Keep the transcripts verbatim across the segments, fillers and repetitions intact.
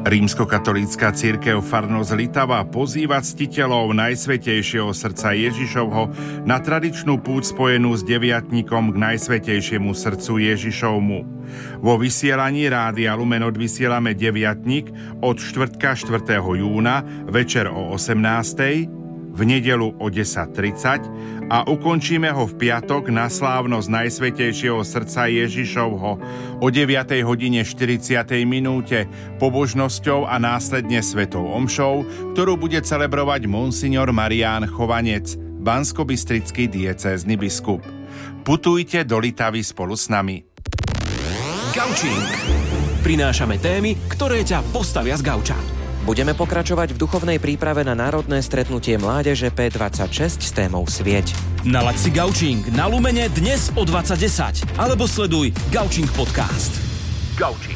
Rímskokatolícka cirkev farnosť Litava pozýva ctiteľov Najsvätejšieho srdca Ježišovho na tradičnú púť spojenú s deviatnikom k Najsvätejšiemu srdcu Ježišovmu. Vo vysielaní Rádia Lumen odvysielame deviatnik od štvrtka štvrtého júna večer o osemnástej, v nedeľu o desať tridsať a ukončíme ho v piatok na slávnosť Najsvätejšieho srdca Ježišovho o deviatej hodine štyridsiatej minúte pobožnosťou a následne svetou omšou, ktorú bude celebrovať monsignor Marián Chovanec, banskobystrický diecézny biskup. Putujte do Litavy spolu s nami. Gaučing. Prinášame témy, ktoré ťa postavia z gauča. Budeme pokračovať v duchovnej príprave na národné stretnutie mládeže pé dvadsaťšesť s témou Svieť. Nalaď si Gaučing na Lumene dnes o dvadsať desať alebo sleduj Gaučing podcast. Gaučing.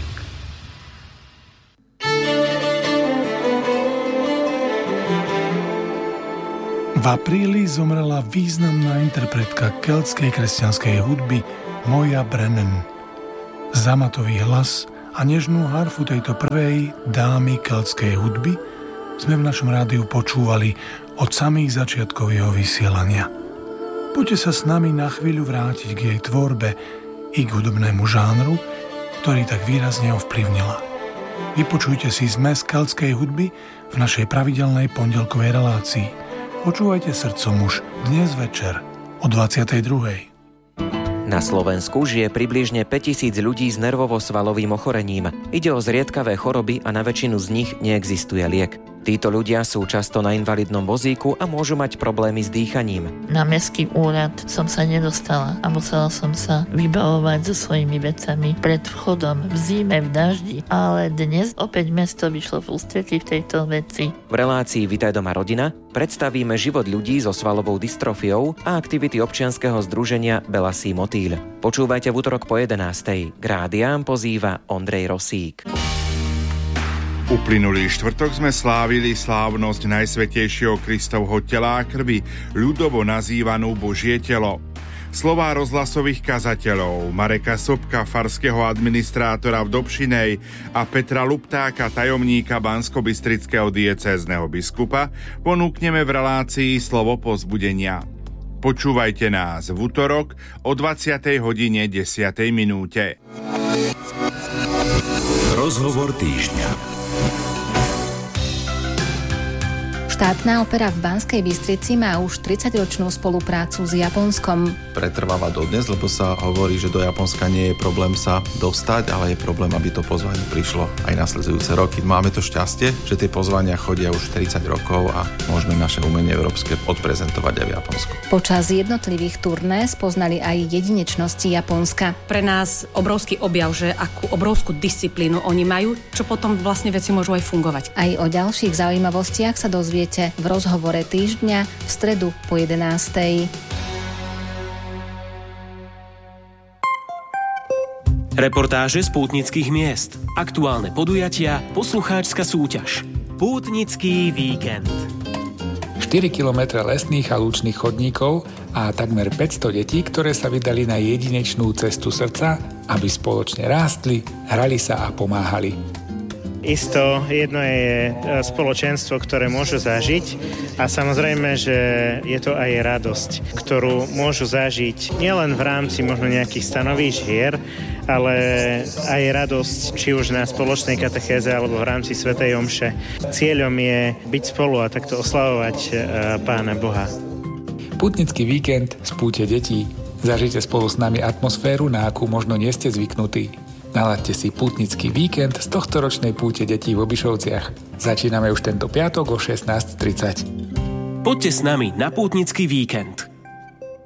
V apríli zomrela významná interpretka keltskej kresťanskej hudby Moja Brennan. Zamatový hlas a nežnú harfu tejto prvej dámy keltskej hudby sme v našom rádiu počúvali od samých začiatkov jeho vysielania. Poďte sa s nami na chvíľu vrátiť k jej tvorbe i k hudobnému žánru, ktorý tak výrazne ovplyvnila. Vypočujte si zmes keltskej hudby v našej pravidelnej pondelkovej relácii. Počúvajte srdcom už dnes večer o dvadsiatej druhej. Na Slovensku žije približne päťtisíc ľudí s nervovo-svalovým ochorením. Ide o zriedkavé choroby a na väčšinu z nich neexistuje liek. Títo ľudia sú často na invalidnom vozíku a môžu mať problémy s dýchaním. Na mestský úrad som sa nedostala a musela som sa vybavovať so svojimi vecami pred vchodom v zime, v daždi. Ale dnes opäť mesto vyšlo v ústretí v tejto veci. V relácii Vitaj doma rodina predstavíme život ľudí so svalovou dystrofiou a aktivity občianskeho združenia Belasý motýl. Počúvajte v útorok po jedenástej. K rádiám pozýva Ondrej Rosík. Uplynulý štvrtok sme slávili slávnosť Najsvätejšieho Kristovho tela a krvi, ľudovo nazývanú Božie telo. Slová rozhlasových kazateľov Mareka Sobka, farského administrátora v Dobšinej, a Petra Luptáka, tajomníka banskobystrického diecézneho biskupa, ponúkneme v relácii Slovo povzbudenia. Počúvajte nás v útorok o dvadsiatej hodine desiatej minúte. Rozhovor týždňa. Štátna opera v Banskej Bystrici má už tridsaťročnú spoluprácu s Japonskom. Pretrváva dodnes, lebo sa hovorí, že do Japonska nie je problém sa dostať, ale je problém, aby to pozvanie prišlo aj nasledujúce roky. Máme to šťastie, že tie pozvania chodia už štyridsať rokov a môžeme naše umenie európske odprezentovať aj v Japonsku. Počas jednotlivých turné spoznali aj jedinečnosti Japonska. Pre nás obrovský objav, že akú obrovskú disciplínu oni majú, čo potom vlastne veci môžu aj fungovať. Aj o ďalších zaujímavostiach sa dozviete v rozhovore týždňa v stredu po jedenástej. Reportáže z pútnických miest, aktuálne podujatia, poslucháčska súťaž. Pútnický víkend. štyri kilometre lesných a lúčnych chodníkov a takmer päťsto detí, ktoré sa vydali na jedinečnú cestu srdca, aby spoločne rástli, hrali sa a pomáhali. Isto jedno je spoločenstvo, ktoré môžu zažiť, a samozrejme, že je to aj radosť, ktorú môžu zažiť nielen v rámci možno nejakých stanových hier, ale aj radosť či už na spoločnej katechéze alebo v rámci svätej omše. Cieľom je byť spolu a takto oslavovať Pána Boha. Pútnický víkend z púte detí. Zažite spolu s nami atmosféru, na akú možno nie ste zvyknutí. Nalaďte si pútnický víkend z tohtoročnej púte detí v Obišovciach. Začíname už tento piatok o šestnásť tridsať. Poďte s nami na pútnický víkend.